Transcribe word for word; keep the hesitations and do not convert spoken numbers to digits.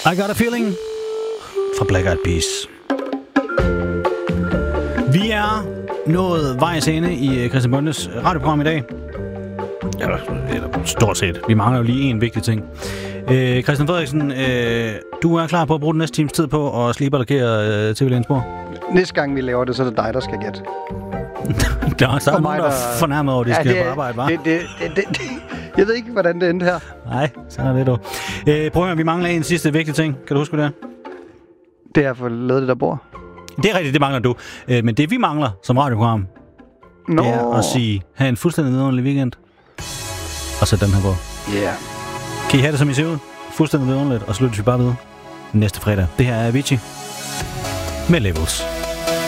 I Got a Feeling fra Black Eyed Peas. Vi er nået vejs ende i Christian Bondes radioprogram i dag. Eller, eller stort set. Vi mangler jo lige en vigtig ting. Øh, Christian Frederiksen, øh, du er klar på at bruge den næste times tid på at slibe og lakere øh, T V Lensborg? Næste gang vi laver det, så er det dig, der skal gætte. Der er stadig nogen, der er fornærmet over, at de ja, skal det, på arbejde, hva'? Det, det, det, det, det. Jeg ved ikke, hvordan det endte her. Nej, sådan er det dog. Øh, prøv at vi mangler en sidste vigtig ting. Kan du huske det? Det er at få lavet det der bord. Det er rigtigt, det mangler du. Øh, men det vi mangler som radioprogram, no. det er at sige, have en fuldstændig vidunderlig weekend. Og sæt den her på. Ja. Yeah. Kan I have det, som I ser ud? Fuldstændig vidunderligt. Og så lytter vi bare ved næste fredag. Det her er Avicii med Levels.